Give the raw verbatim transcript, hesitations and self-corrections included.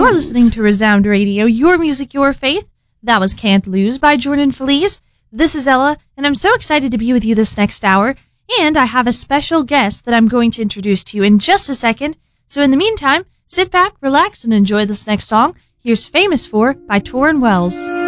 You're listening to Resound Radio, your music, your faith. That was Can't Lose by Jordan Feliz. This is Ella, and I'm so excited to be with you this next hour. And I have a special guest that I'm going to introduce to you in just a second. So in the meantime, sit back, relax, and enjoy this next song. Here's Famous For by Torrin Wells.